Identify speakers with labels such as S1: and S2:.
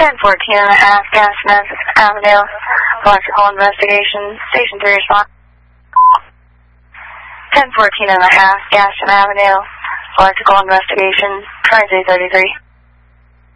S1: 1014 and a half, Gaston Avenue, electrical investigation, station 3 response. 1014 and a half, Gaston Avenue, electrical investigation, try 33.